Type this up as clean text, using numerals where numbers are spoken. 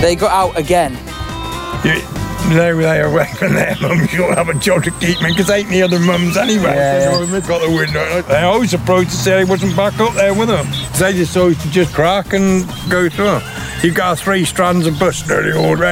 They got out again. They away from their mums. You'll have a job to keep me because ain't the other mums anyway. Yeah. They've got the window. They always surprised to say I wasn't back up there with them. They just always to just crack and go through. You got 3 strands of bus nearly all round.